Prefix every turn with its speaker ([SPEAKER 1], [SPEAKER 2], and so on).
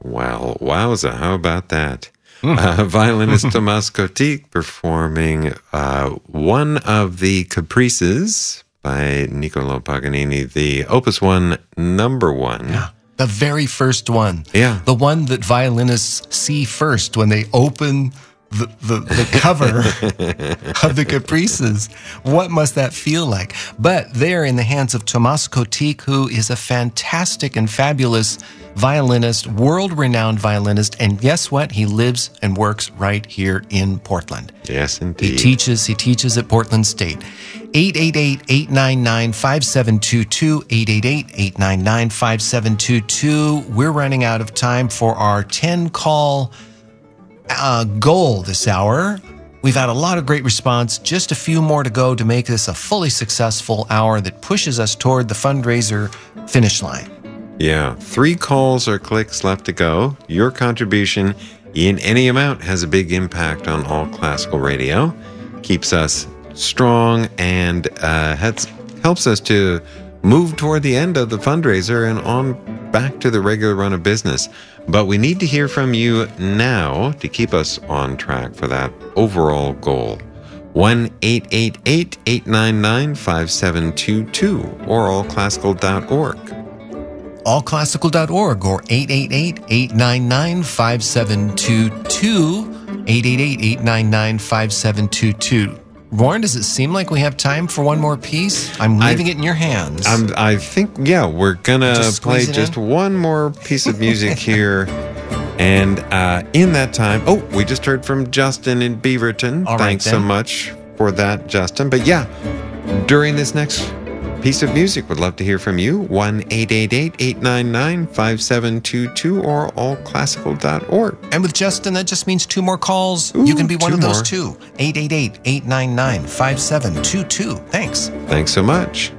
[SPEAKER 1] Well, wowza, how about that? Violinist Tomas Kotik performing one of the Caprices by Niccolò Paganini, the Opus 1, number 1.
[SPEAKER 2] Yeah, the very first one.
[SPEAKER 1] Yeah.
[SPEAKER 2] The one that violinists see first when they open the cover of the Caprices. What must that feel like? But they're in the hands of Tomas Kotik, who is a fantastic and fabulous violinist, world-renowned violinist, and guess what? He lives and works right here in Portland.
[SPEAKER 1] Yes, indeed.
[SPEAKER 2] He teaches at Portland State. 888-899-5722, 888-899-5722. We're running out of time for our 10-call goal this hour. We've had a lot of great response, just a few more to go to make this a fully successful hour that pushes us toward the fundraiser finish line.
[SPEAKER 1] Yeah, 3 calls or clicks left to go. Your contribution in any amount has a big impact on All Classical Radio. Keeps us strong and helps us to move toward the end of the fundraiser and on back to the regular run of business. But we need to hear from you now to keep us on track for that overall goal. 1-888-899-5722 or allclassical.org.
[SPEAKER 2] allclassical.org or 888-899-5722, 888-899-5722. Warren, does it seem like we have time for one more piece? I'm leaving it in your hands.
[SPEAKER 1] I think, yeah, we're going to play just one more piece of music here. And in that time, we just heard from Justin in Beaverton. Thanks so much for that, Justin. But yeah, during this next piece of music, would love to hear from you. 1-888-899-5722 or allclassical.org.
[SPEAKER 2] And with Justin, that just means 2 more calls. You can be one of those 2. 888-899-5722. Thanks.
[SPEAKER 1] Thanks so much.